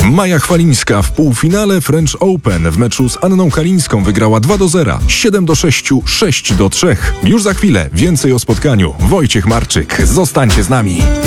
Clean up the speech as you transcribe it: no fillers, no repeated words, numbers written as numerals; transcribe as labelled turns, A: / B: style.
A: Maja Chwalińska w półfinale French Open w meczu z Anną Kalińską wygrała 2-0, 7-6, 6-3. Już za chwilę więcej o spotkaniu. Wojciech Marczyk, zostańcie z nami.